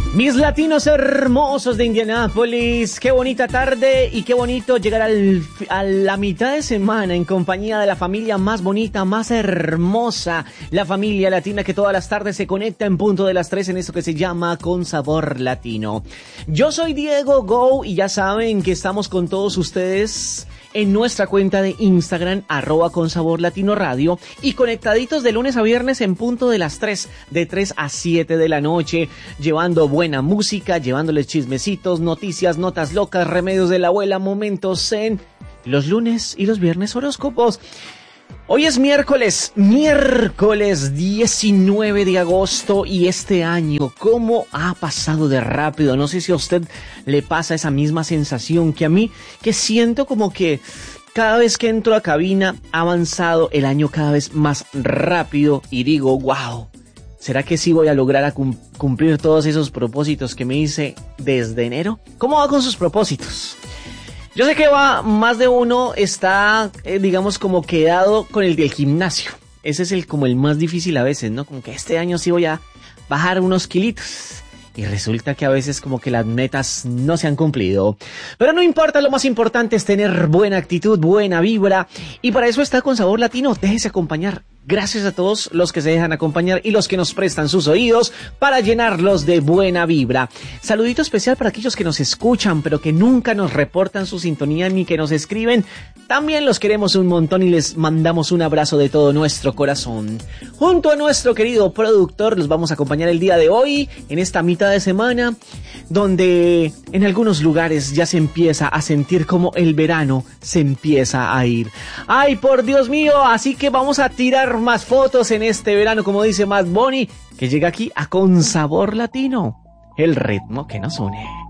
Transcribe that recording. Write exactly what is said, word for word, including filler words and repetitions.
Mis latinos hermosos de Indianápolis, qué bonita tarde y qué bonito llegar al, a la mitad de semana en compañía de la familia más bonita, más hermosa, la familia latina que todas las tardes se conecta en punto de las tres en esto que se llama Con Sabor Latino. Yo soy Diego Go y ya saben que estamos con todos ustedes en nuestra cuenta de Instagram, arroba con sabor latino radio, y conectaditos de lunes a viernes en punto de las tres, de tres a siete de la noche, llevando buena música, llevándoles chismecitos, noticias, notas locas, remedios de la abuela, momentos en los lunes y los viernes horóscopos. Hoy es miércoles, miércoles diecinueve de agosto y este año, ¿cómo ha pasado de rápido? No sé si a usted le pasa esa misma sensación que a mí, que siento como que cada vez que entro a cabina ha avanzado el año cada vez más rápido y digo, wow, ¿será que sí voy a lograr a cum- cumplir todos esos propósitos que me hice desde enero? ¿Cómo va con sus propósitos? Yo sé que va, más de uno está, eh, digamos, como quedado con el del gimnasio. Ese es el como el más difícil a veces, ¿no? Como que este año sí voy a bajar unos kilitos. Y resulta que a veces como que las metas no se han cumplido. Pero no importa, lo más importante es tener buena actitud, buena vibra. Y para eso está Con Sabor Latino. Déjese acompañar. Gracias a todos los que se dejan acompañar y los que nos prestan sus oídos para llenarlos de buena vibra. Saludito especial para aquellos que nos escuchan, pero que nunca nos reportan su sintonía ni que nos escriben. También los queremos un montón y les mandamos un abrazo de todo nuestro corazón. Junto a nuestro querido productor los vamos a acompañar el día de hoy, en esta mitad de semana, donde en algunos lugares ya se empieza a sentir como el verano se empieza a ir. ¡Ay, por Dios mío! Así que vamos a tirar más fotos en este verano, como dice Bad Bunny, que llega aquí a Con Sabor Latino, el ritmo que nos une.